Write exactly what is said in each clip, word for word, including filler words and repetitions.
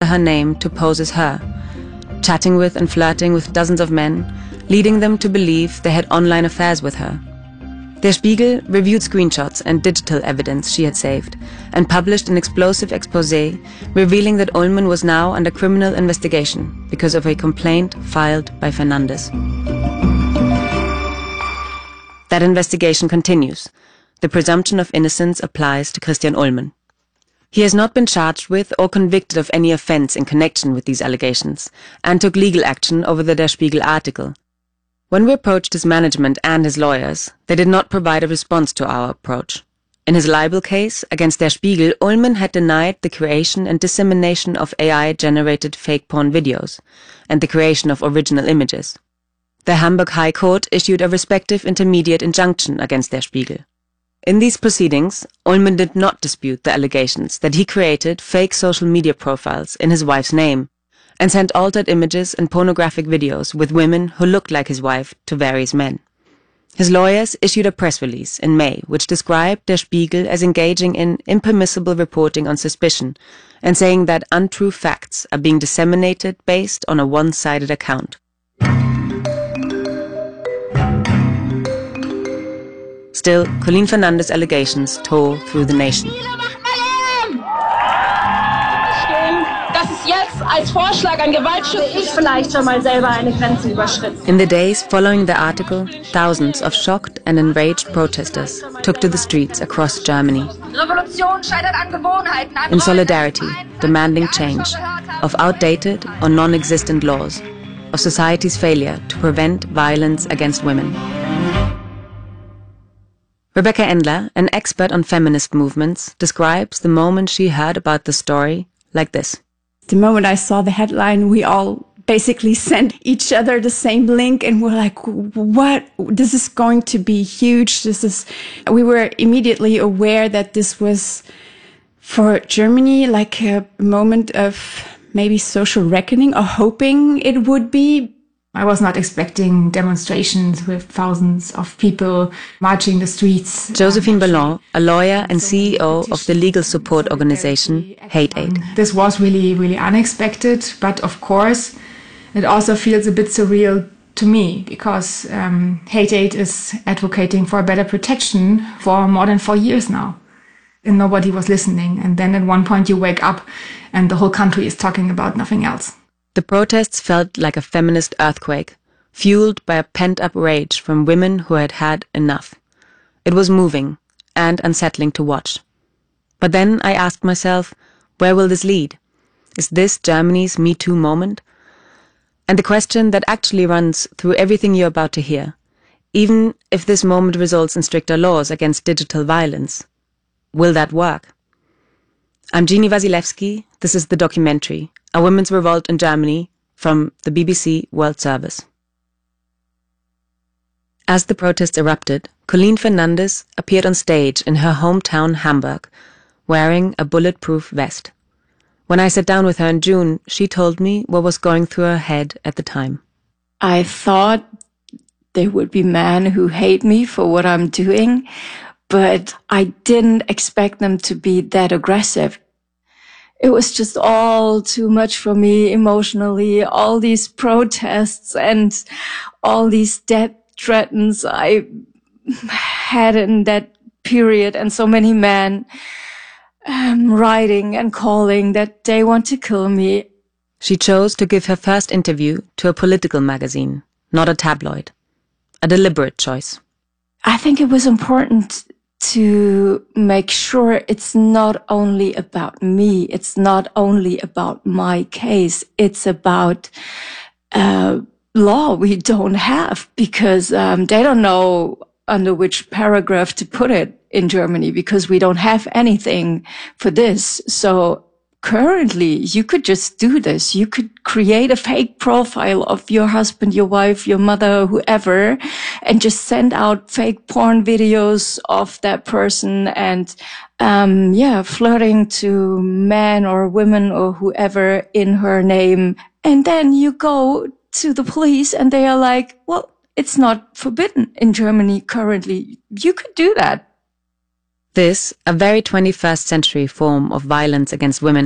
her name to pose as her, chatting with and flirting with dozens of men, leading them to believe they had online affairs with her. Der Spiegel reviewed screenshots and digital evidence she had saved and published an explosive exposé revealing that Ullmann was now under criminal investigation because of a complaint filed by Fernandes. That investigation continues. The presumption of innocence applies to Christian Ullmann. He has not been charged with or convicted of any offense in connection with these allegations and took legal action over the Der Spiegel article. When we approached his management and his lawyers, they did not provide a response to our approach. In his libel case against Der Spiegel, Ullmann had denied the creation and dissemination of A I-generated fake porn videos and the creation of original images. The Hamburg High Court issued a respective intermediate injunction against Der Spiegel. In these proceedings, Ullmann did not dispute the allegations that he created fake social media profiles in his wife's name and sent altered images and pornographic videos with women who looked like his wife to various men. His lawyers issued a press release in May which described Der Spiegel as engaging in impermissible reporting on suspicion and saying that untrue facts are being disseminated based on a one-sided account. Still, Colleen Fernandes' allegations tore through the nation. In the days following the article, thousands of shocked and enraged protesters took to the streets across Germany in solidarity, demanding change of outdated or non-existent laws, of society's failure to prevent violence against women. Rebecca Endler, an expert on feminist movements, describes the moment she heard about the story like this. The moment I saw the headline, we all basically sent each other the same link and we're like, what? This is going to be huge. This is, we were immediately aware that this was for Germany like a moment of maybe social reckoning, or hoping it would be. I was not expecting demonstrations with thousands of people marching the streets. Josephine Ballon, a lawyer and C E O of the legal support organization Hate Aid. This was really, really unexpected, but of course it also feels a bit surreal to me because um, Hate Aid is advocating for better protection for more than four years now. And nobody was listening. And then at one point you wake up and the whole country is talking about nothing else. The protests felt like a feminist earthquake, fueled by a pent-up rage from women who had had enough. It was moving and unsettling to watch. But then I asked myself, where will this lead? Is this Germany's Me Too moment? And the question that actually runs through everything you're about to hear, even if this moment results in stricter laws against digital violence, will that work? I'm Jeannie Wasilewski. This is The Documentary, A Women's Revolt in Germany, from the B B C World Service. As the protests erupted, Colleen Fernandes appeared on stage in her hometown Hamburg, wearing a bulletproof vest. When I sat down with her in June, she told me what was going through her head at the time. I thought there would be men who hate me for what I'm doing, but I didn't expect them to be that aggressive. It was just all too much for me emotionally, all these protests and all these death threats I had in that period, and so many men um, writing and calling that they want to kill me. She chose to give her first interview to a political magazine, not a tabloid. A deliberate choice. I think it was important to make sure it's not only about me, it's not only about my case, it's about uh law we don't have, because um they don't know under which paragraph to put it in Germany, because we don't have anything for this. So currently, you could just do this. You could create a fake profile of your husband, your wife, your mother, whoever, and just send out fake porn videos of that person and, um, yeah, flirting to men or women or whoever in her name. And then you go to the police and they are like, well, it's not forbidden in Germany currently. You could do that. This, a very twenty-first century form of violence against women,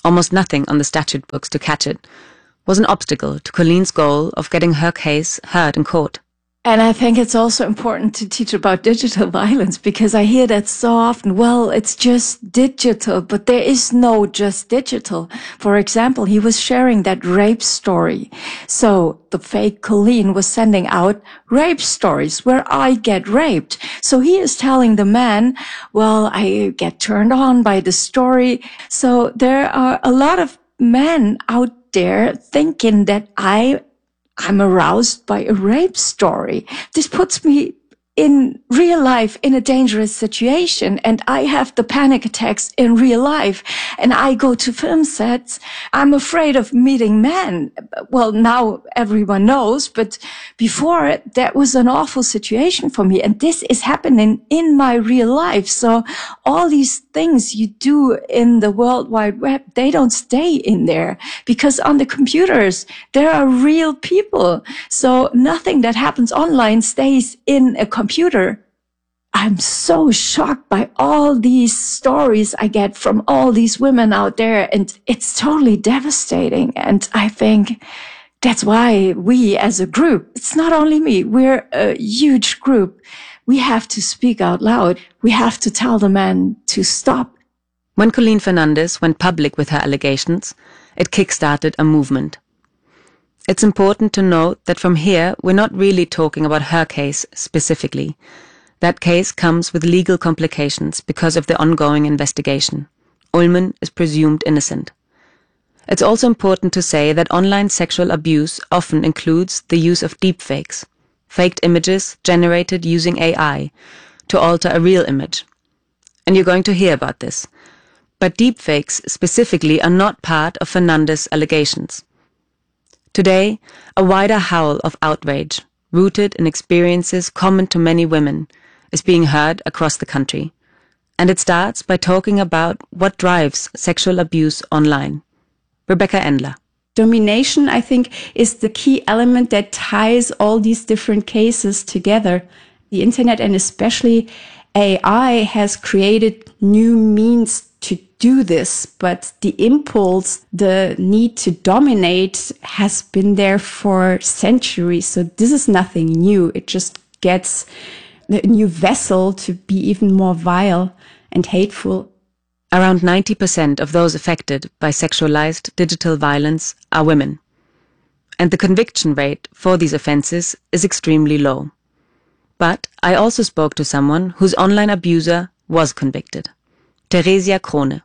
almost nothing on the statute books to catch it, was an obstacle to Colleen's goal of getting her case heard in court. And I think it's also important to teach about digital violence, because I hear that so often. Well, it's just digital, but there is no just digital. For example, he was sharing that rape story. So the fake Colleen was sending out rape stories where I get raped. So he is telling the man, well, I get turned on by the story. So there are a lot of men out there thinking that I I'm aroused by a rape story. This puts me in real life in a dangerous situation, and I have the panic attacks in real life, and I go to film sets. I'm afraid of meeting men. Well, now everyone knows, but before that was an awful situation for me, and this is happening in my real life. So all these things you do in the World Wide Web, they don't stay in there, because on the computers there are real people. So nothing that happens online stays in a computer. I'm so shocked by all these stories I get from all these women out there, and it's totally devastating. And I think that's why we as a group, it's not only me, we're a huge group. We have to speak out loud. We have to tell the men to stop. When Colleen Fernandez went public with her allegations, it kick-started a movement. It's important to note that from here, we're not really talking about her case specifically. That case comes with legal complications because of the ongoing investigation. Ullman is presumed innocent. It's also important to say that online sexual abuse often includes the use of deepfakes, faked images generated using A I, to alter a real image. And you're going to hear about this. But deepfakes specifically are not part of Fernandez's allegations. Today, a wider howl of outrage, rooted in experiences common to many women, is being heard across the country. And it starts by talking about what drives sexual abuse online. Rebecca Endler. Domination, I think, is the key element that ties all these different cases together. The internet, and especially A I, has created new means to do this, but the impulse, the need to dominate, has been there for centuries. So this is nothing new. It just gets a new vessel to be even more vile and hateful. Around ninety percent of those affected by sexualized digital violence are women. And the conviction rate for these offenses is extremely low. But I also spoke to someone whose online abuser was convicted. Theresia Krone.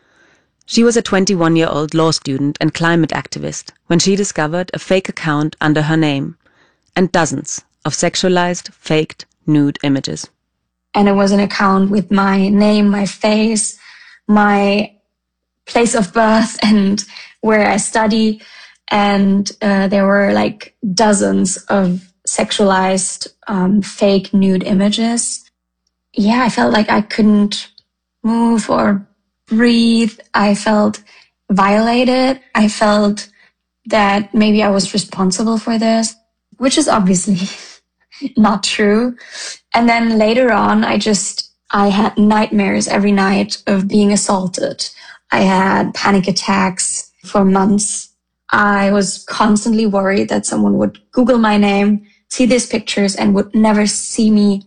She was a twenty-one-year-old law student and climate activist when she discovered a fake account under her name and dozens of sexualized, faked, nude images. And it was an account with my name, my face, my place of birth and where I study. And uh, there were like dozens of sexualized, um, fake nude images. Yeah, I felt like I couldn't move or breathe. I felt violated. I felt that maybe I was responsible for this, which is obviously not true. And then later on, I just, I had nightmares every night of being assaulted. I had panic attacks for months. I was constantly worried that someone would Google my name, see these pictures, and would never see me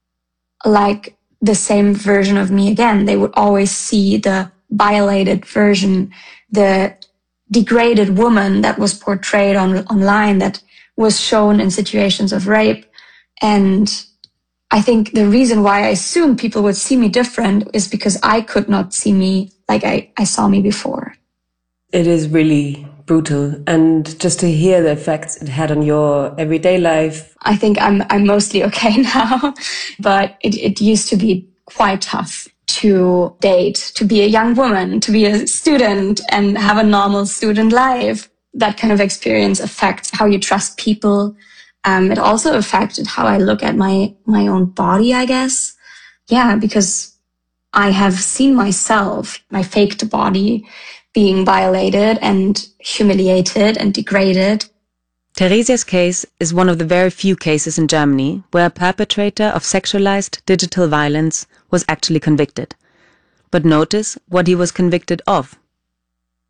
like the same version of me again. They would always see the violated version, the degraded woman that was portrayed on online, that was shown in situations of rape. And I think the reason why I assumed people would see me different is because I could not see me like I, I saw me before. It is really brutal. And just to hear the effects it had on your everyday life. I think I'm I'm mostly okay now, but it, it used to be quite tough to date, to be a young woman, to be a student and have a normal student life. That kind of experience affects how you trust people. Um, it also affected how I look at my, my own body, I guess. Yeah, because I have seen myself, my faked body, being violated and humiliated and degraded. Theresia's case is one of the very few cases in Germany where a perpetrator of sexualized digital violence was actually convicted. But notice what he was convicted of.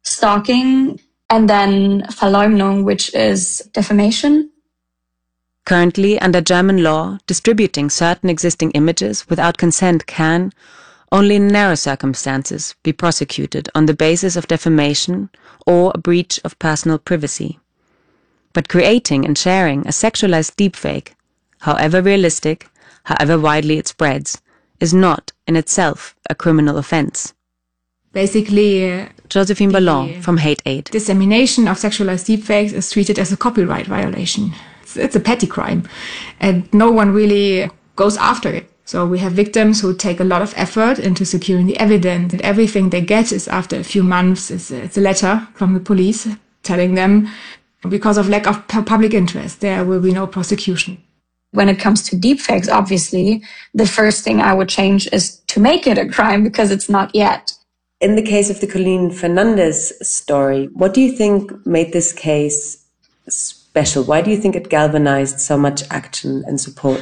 stalking, and then Verleumdung, which is defamation. Currently, under German law, distributing certain existing images without consent can, only in narrow circumstances, be prosecuted on the basis of defamation or a breach of personal privacy. But creating and sharing a sexualized deepfake, however realistic, however widely it spreads, is not in itself a criminal offense. Basically, uh, Josephine Ballon from Hate Aid. Dissemination of sexualized deepfakes is treated as a copyright violation. It's, it's a petty crime, and no one really goes after it. So we have victims who take a lot of effort into securing the evidence, and everything they get is after a few months. It's a, it's a letter from the police telling them, because of lack of public interest, there will be no prosecution. When it comes to deepfakes, obviously, the first thing I would change is to make it a crime, because it's not yet. In the case of the Colleen Fernandez story, what do you think made this case special? Why do you think it galvanized so much action and support?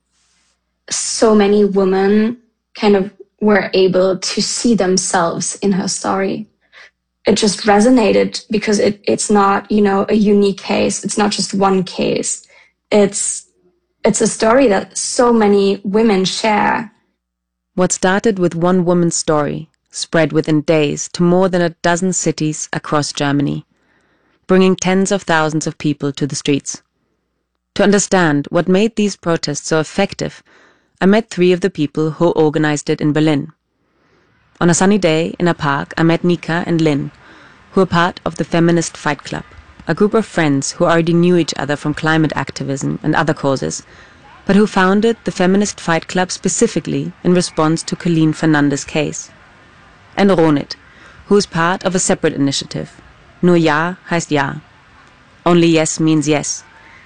So many women kind of were able to see themselves in her story. It just resonated because it, it's not, you know, a unique case. It's not just one case. It's, it's a story that so many women share. What started with one woman's story spread within days to more than a dozen cities across Germany, bringing tens of thousands of people to the streets. To understand what made these protests so effective, I met three of the people who organized it in Berlin. On a sunny day in a park, I met Nika and Lynn, who are part of the Feminist Fight Club, a group of friends who already knew each other from climate activism and other causes, but who founded the Feminist Fight Club specifically in response to Colleen Fernandez's case. And Ronit, who is part of a separate initiative. Nur Ja heißt Ja. Only yes means yes.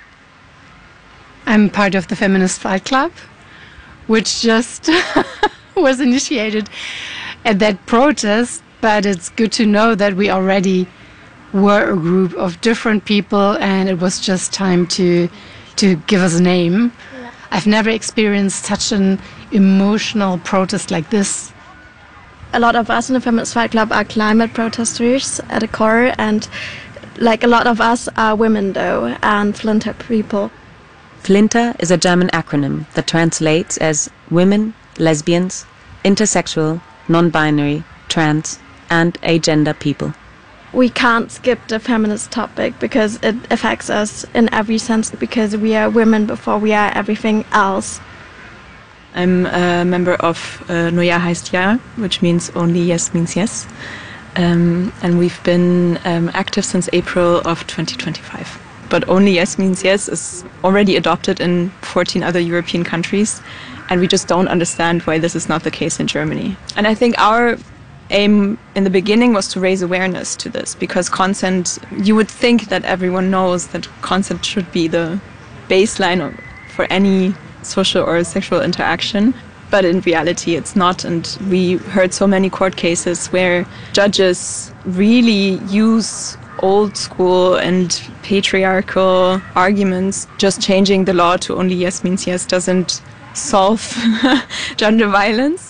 I'm part of the Feminist Fight Club, which just was initiated at that protest, but it's good to know that we already were a group of different people, and it was just time to to give us a name. I've never experienced such an emotional protest like this. A lot of us in the Feminist Fight Club are climate protesters at the core, and like a lot of us are women though, and Flinter people. Flinter is a German acronym that translates as women, lesbians, intersexual, non-binary, trans, and agender people. We can't skip the feminist topic because it affects us in every sense, because we are women before we are everything else. I'm a member of uh, Nur Ja heißt Ja, which means only yes means yes. Um, and we've been um, active since April of twenty twenty-five. But only yes means yes is already adopted in fourteen other European countries, and we just don't understand why this is not the case in Germany. And I think our aim in the beginning was to raise awareness to this, because consent, you would think that everyone knows that consent should be the baseline for any social or sexual interaction, but in reality it's not. And we heard so many court cases where judges really use old school and patriarchal arguments. Just changing the law to only yes means yes doesn't solve gender violence.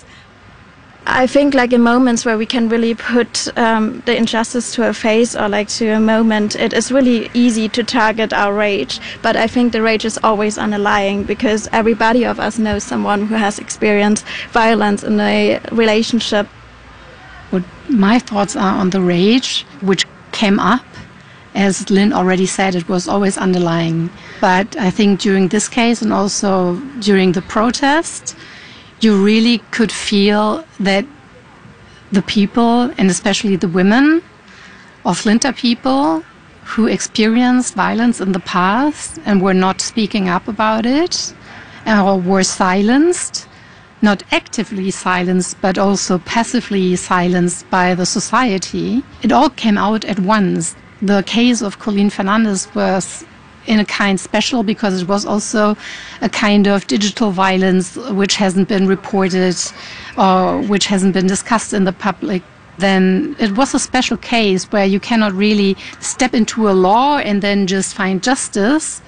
I think like in moments where we can really put um, the injustice to a face, or like to a moment, it is really easy to target our rage. But I think the rage is always underlying, because everybody of us knows someone who has experienced violence in a relationship. What my thoughts are on the rage, which came up, as Lynn already said, it was always underlying. But I think during this case, and also during the protest, you really could feel that the people, and especially the women of Flinter people who experienced violence in the past and were not speaking up about it, or were silenced, not actively silenced, but also passively silenced by the society. It all came out at once. The case of Colleen Fernandez was in a kind special because it was also a kind of digital violence which hasn't been reported or which hasn't been discussed in the public. Then it was a special case where you cannot really step into a law and then just find justice.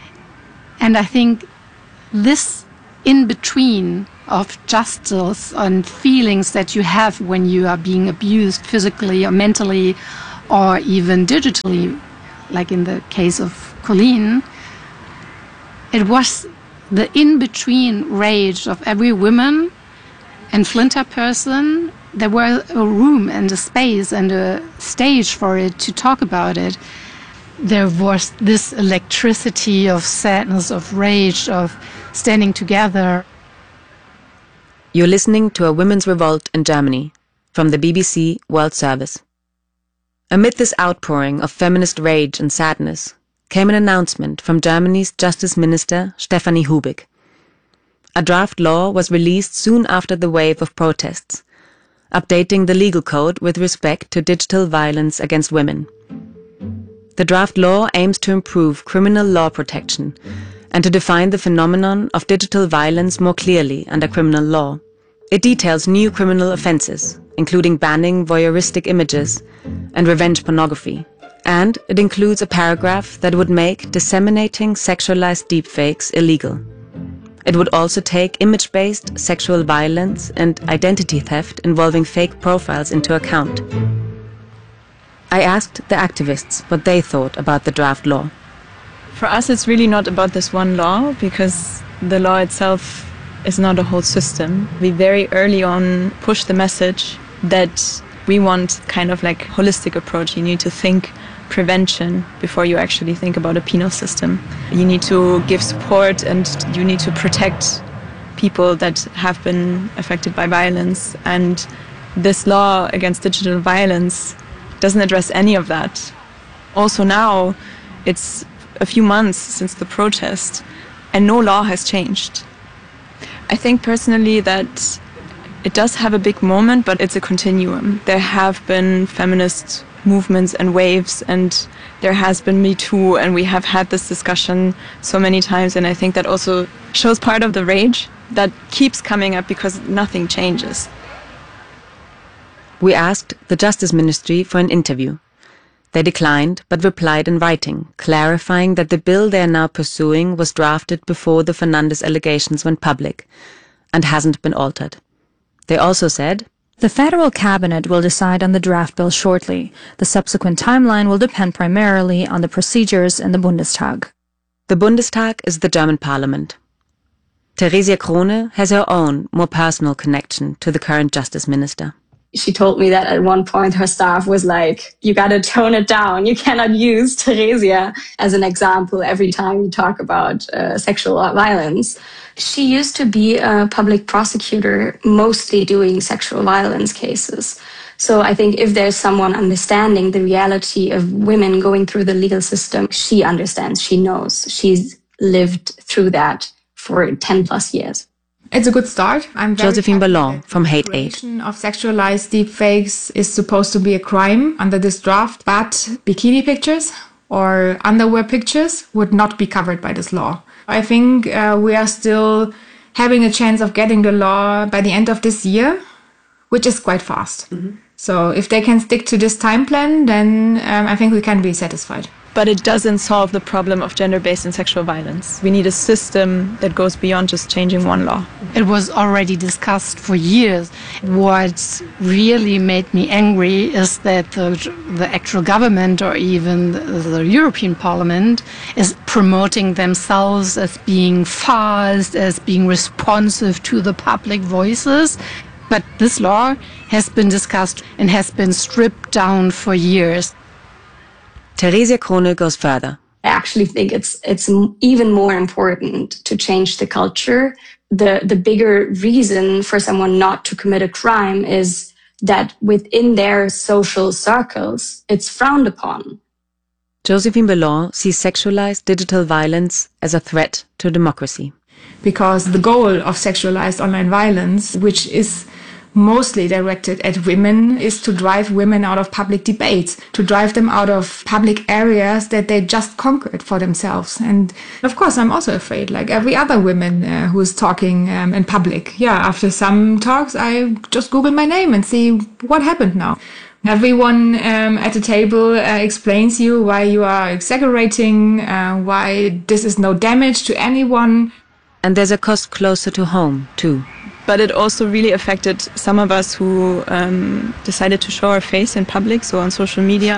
And I think this in between of justice and feelings that you have when you are being abused physically or mentally or even digitally, like in the case of Colleen, it was the in-between rage of every woman and Flinter person. There was a room and a space and a stage for it to talk about it. There was this electricity of sadness, of rage, of standing together. You're listening to a women's revolt in Germany from the B B C World Service. Amid this outpouring of feminist rage and sadness came an announcement from Germany's Justice Minister Stefanie Hubig. A draft law was released soon after the wave of protests, updating the legal code with respect to digital violence against women. The draft law aims to improve criminal law protection and to define the phenomenon of digital violence more clearly under criminal law. It details new criminal offences, including banning voyeuristic images and revenge pornography. And it includes a paragraph that would make disseminating sexualized deepfakes illegal. It would also take image-based sexual violence and identity theft involving fake profiles into account. I asked the activists what they thought about the draft law. For us, it's really not about this one law, because the law itself is not a whole system. We very early on pushed the message that we want kind of like holistic approach. You need to think prevention before you actually think about a penal system. You need to give support and you need to protect people that have been affected by violence. And this law against digital violence doesn't address any of that. Also now, it's a few months since the protest and no law has changed. I think personally that it does have a big moment, but it's a continuum. There have been feminist movements and waves, and there has been Me Too, and we have had this discussion so many times, and I think that also shows part of the rage that keeps coming up because nothing changes. We asked the Justice Ministry for an interview. They declined, but replied in writing, clarifying that the bill they are now pursuing was drafted before the Fernandes allegations went public and hasn't been altered. They also said, "The federal cabinet will decide on the draft bill shortly. The subsequent timeline will depend primarily on the procedures in the Bundestag." The Bundestag is the German parliament. Theresia Krone has her own, more personal connection to the current justice minister. She told me that at one point her staff was like, you got to tone it down. You cannot use Theresia as an example every time you talk about uh, sexual violence. She used to be a public prosecutor, mostly doing sexual violence cases. So I think if there's someone understanding the reality of women going through the legal system, she understands, she knows. She's lived through that for ten plus years. It's a good start. I'm very Josephine happy Ballon that from the Hate Aid. creation of sexualized deepfakes is supposed to be a crime under this draft, but bikini pictures or underwear pictures would not be covered by this law. I think uh, we are still having a chance of getting the law by the end of this year, which is quite fast. Mm-hmm. So if they can stick to this time plan, then um, I think we can be satisfied. But it doesn't solve the problem of gender-based and sexual violence. We need a system that goes beyond just changing one law. It was already discussed for years. What really made me angry is that the, the actual government or even the, the European Parliament is promoting themselves as being fast, as being responsive to the public voices. But this law has been discussed and has been stripped down for years. Theresia Krone goes further. I actually think it's it's even more important to change the culture. The the bigger reason for someone not to commit a crime is that within their social circles, it's frowned upon. Josephine Ballon sees sexualized digital violence as a threat to democracy. Because the goal of sexualized online violence, which is mostly directed at women, is to drive women out of public debates, to drive them out of public areas that they just conquered for themselves. And of course, I'm also afraid, like every other woman uh, who is talking um, in public. Yeah, after some talks, I just Google my name and see what happened now. Everyone um, at the table uh, explains you why you are exaggerating, uh, why this is no damage to anyone. And there's a cost closer to home, too. But it also really affected some of us who um, decided to show our face in public, so on social media.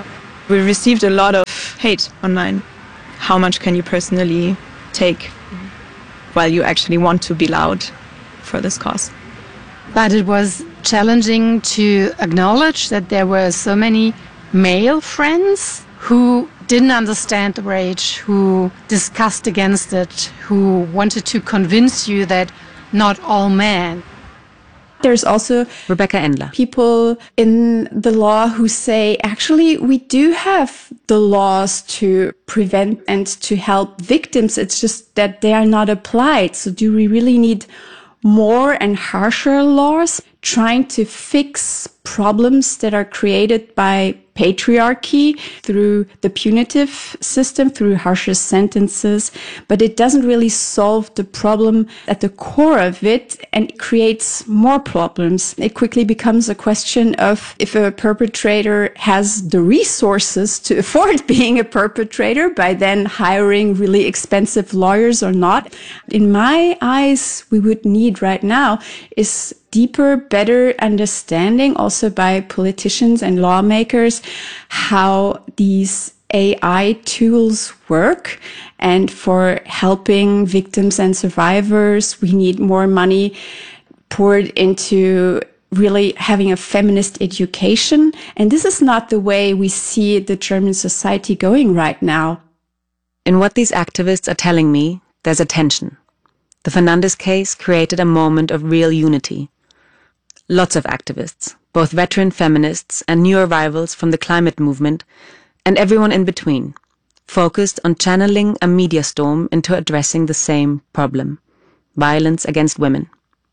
We received a lot of hate online. How much can you personally take while you actually want to be loud for this cause? But it was challenging to acknowledge that there were so many male friends who didn't understand the rage, who discussed against it, who wanted to convince you that not all men. There's also Rebecca Endler. People in the law who say, actually, we do have the laws to prevent and to help victims. It's just that they are not applied. So do we really need more and harsher laws trying to fix problems that are created by patriarchy through the punitive system, through harsher sentences, but it doesn't really solve the problem at the core of it, and it creates more problems. It quickly becomes a question of if a perpetrator has the resources to afford being a perpetrator by then hiring really expensive lawyers or not. In my eyes, we would need right now is deeper, better understanding also by politicians and lawmakers how these A I tools work. And for helping victims and survivors, we need more money poured into really having a feminist education. And this is not the way we see the German society going right now. In what these activists are telling me, there's a tension. The Fernandes case created a moment of real unity. Lots of activists, both veteran feminists and new arrivals from the climate movement, and everyone in between, focused on channeling a media storm into addressing the same problem: violence against women.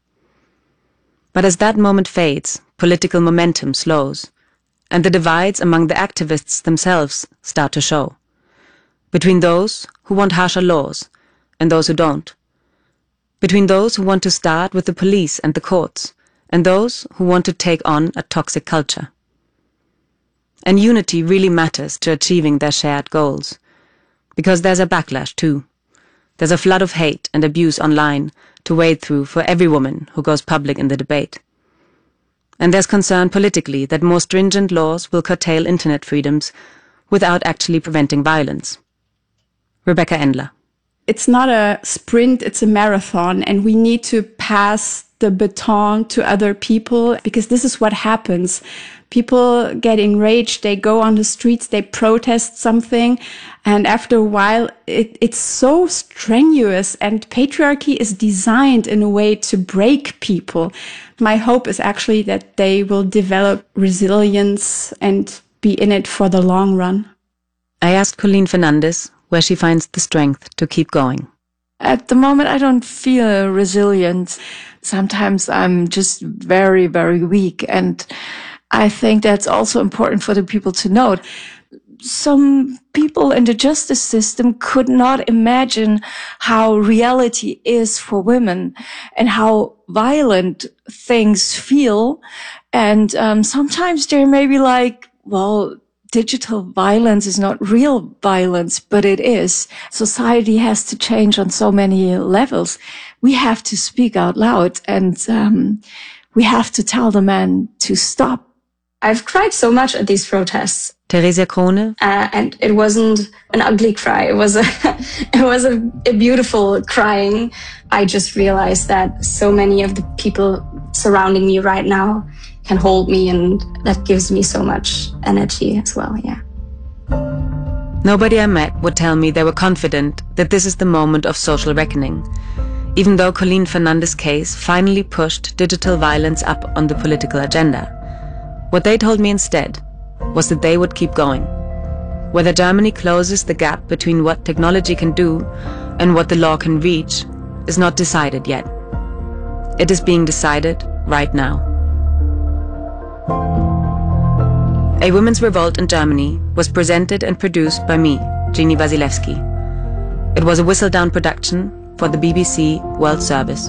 But as that moment fades, political momentum slows, and the divides among the activists themselves start to show. Between those who want harsher laws and those who don't. Between those who want to start with the police and the courts, and those who want to take on a toxic culture. And unity really matters to achieving their shared goals, because there's a backlash too. There's a flood of hate and abuse online to wade through for every woman who goes public in the debate. And there's concern politically that more stringent laws will curtail internet freedoms without actually preventing violence. Rebecca Endler. It's not a sprint, it's a marathon, and we need to pass the baton to other people, because this is what happens. People get enraged, they go on the streets, they protest something, and after a while it, it's so strenuous, and patriarchy is designed in a way to break people. My hope is actually that they will develop resilience and be in it for the long run. I asked Colleen Fernandes where she finds the strength to keep going. At the moment, I don't feel resilient. Sometimes I'm just very, very weak. And I think that's also important for the people to note. Some people in the justice system could not imagine how reality is for women and how violent things feel. And um, sometimes they're maybe like, well, digital violence is not real violence, but it is. Society has to change on so many levels. We have to speak out loud, and um, we have to tell the men to stop. I've cried so much at these protests. Theresia Krone. Uh, and it wasn't an ugly cry. It was a, it was a, a beautiful crying. I just realized that so many of the people surrounding me right now can hold me, and that gives me so much energy as well, yeah. Nobody I met would tell me they were confident that this is the moment of social reckoning, even though Colleen Fernandes' case finally pushed digital violence up on the political agenda. What they told me instead was that they would keep going. Whether Germany closes the gap between what technology can do and what the law can reach is not decided yet. It is being decided right now. A Women's Revolt in Germany was presented and produced by me, Jeannie Wasilewski. It was a whistle-down production for the B B C World Service.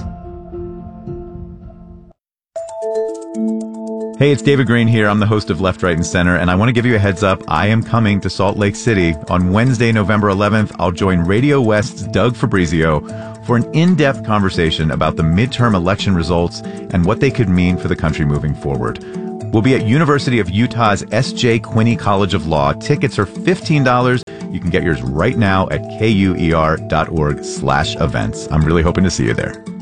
Hey, it's David Green here. I'm the host of Left, Right, and Center, and I want to give you a heads up. I am coming to Salt Lake City on Wednesday, November eleventh. I'll join Radio West's Doug Fabrizio for an in-depth conversation about the midterm election results and what they could mean for the country moving forward. We'll be at University of Utah's S J Quinney College of Law. Tickets are fifteen dollars. You can get yours right now at kuer.org slash events. I'm really hoping to see you there.